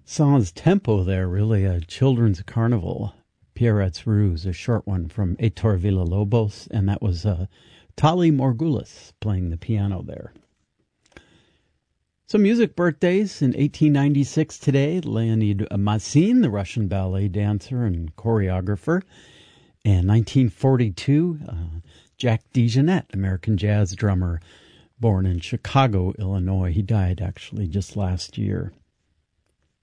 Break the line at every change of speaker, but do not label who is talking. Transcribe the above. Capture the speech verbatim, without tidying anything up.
Sans tempo there, really a children's carnival. Pierret's Ruse, a short one from Heitor Villa-Lobos, and that was uh, Tali Morgulis playing the piano there. Some music birthdays in eighteen ninety-six today. Leonid Massin, the Russian ballet dancer and choreographer. And nineteen forty-two, uh, Jack DeJohnette, American jazz drummer, born in Chicago, Illinois. He died actually just last year.